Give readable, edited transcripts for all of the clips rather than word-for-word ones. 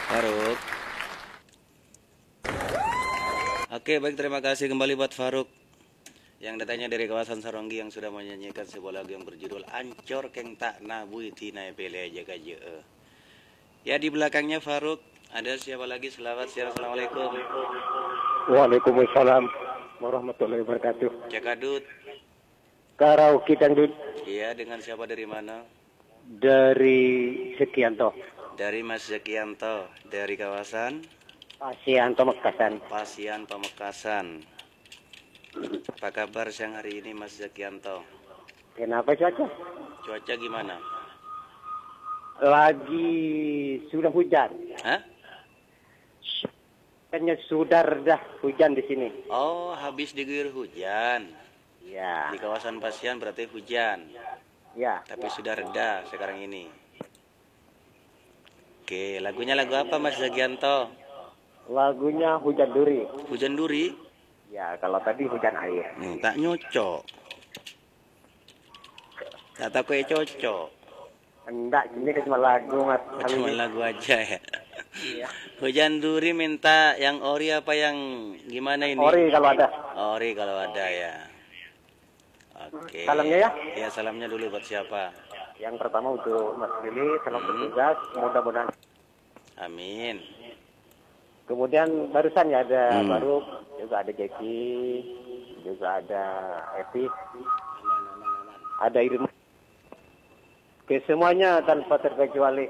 Faruk. Oke, baik, terima kasih kembali buat Faruk yang datangnya dari kawasan Saronggi yang sudah menyanyikan sebuah lagu yang berjudul Ancor Keng Tak Nabui Tina Pele Jaga Jee. Ya, di belakangnya Faruk ada siapa lagi? Selamat siang, assalamualaikum. Waalaikumsalam warahmatullahi wabarakatuh. Cakadut. Karaoke dangdut Iya, dengan siapa, dari mana? dari Sekianto. Dari Mas Zakianto dari kawasan Pasianto Mekasan. Pasian Pamekasan. Apa kabar siang hari ini Mas Zakianto? Kenapa cuaca? Cuaca gimana? Lagi sudah hujan. Hah? Kayaknya sudah reda hujan di sini. Oh, habis diguyur hujan. Ya, Di kawasan Pasian berarti hujan. ya. Tapi sudah reda sekarang ini. Oke, lagunya lagu apa Mas Zakianto? Lagunya Hujan Duri. Hujan Duri? Ya, kalau tadi hujan air. Tak nyocok. Tak tahu cocok. Enggak, ini kan cuma lagu mas. Oh, cuma lagu aja ya. Iya. Hujan Duri minta yang ori apa yang gimana ini? Ori kalau ada. Ori kalau ada ya. Oke. Salamnya ya. Ya, salamnya dulu buat siapa? Yang pertama untuk Mas Lili, salam bertugas, mudah-mudahan. Amin. Kemudian barusan ya ada baru juga ada Jeki, juga ada Epi, ada Irma. Oke, semuanya tanpa terkecuali.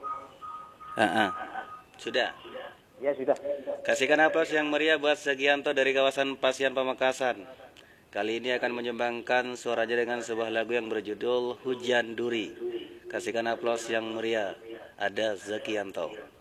Sudah. Ya sudah. Kasihkan aplaus yang meriah buat Zakianto dari kawasan Pasian Pamekasan. Kali ini akan menyumbangkan suaranya dengan sebuah lagu yang berjudul Hujan Duri. Kasihkan aplaus yang meriah. Ada Zakianto.